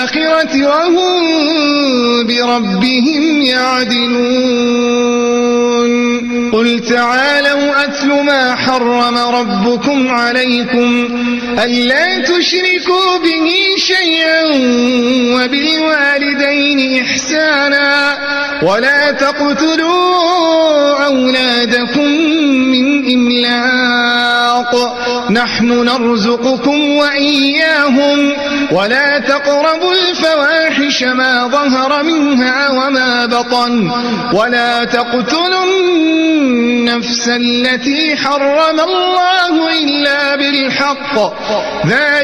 الآخرة وهم بربهم يعدلون قل تعالوا أتل ما حرم ربكم عليكم ألا تشركوا به شيئا وبالوالدين إحسانا ولا تقتلوا أولادكم من إملاق نحن نرزقكم وإياهم ولا تقربوا الفواحش ما ظهر منها وما بطن ولا تقتلوا النفس التي حرم الله إلا بالحق